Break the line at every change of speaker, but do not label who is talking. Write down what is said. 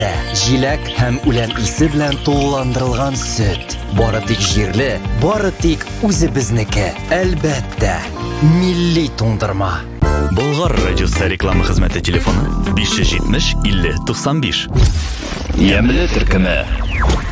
Җиләк һәм үлән исе белән тулыландырылган сөт. Бары тик җирле, бары тик үзебезнеке. Әлбәттә, милли туңдырма.
Болгар радиосы реклама хезмәте телефоны 570 50 95. Ямле төркеме.